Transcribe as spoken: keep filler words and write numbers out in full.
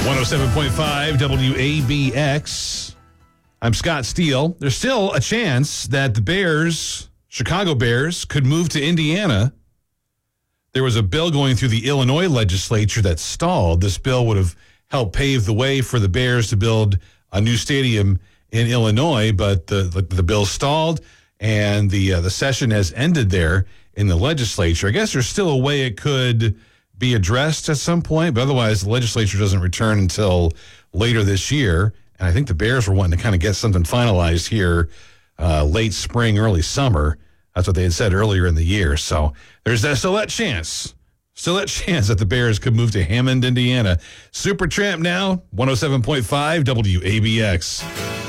one oh seven point five W A B X. I'm Scott Steele. There's still a chance that the Bears, Chicago Bears, could move to Indiana. There was a bill going through the Illinois legislature that stalled. This bill would have helped pave the way for the Bears to build a new stadium in Illinois, but the the, the bill stalled, and the uh, the session has ended there in the legislature. I guess there's still a way it could be addressed at some point, but otherwise the legislature doesn't return until later this year. And I think the Bears were wanting to kind of get something finalized here uh, late spring, early summer. That's what they had said earlier in the year. So there's that, still that chance. Still that chance that the Bears could move to Hammond, Indiana. Supertramp now, one oh seven point five W A B X.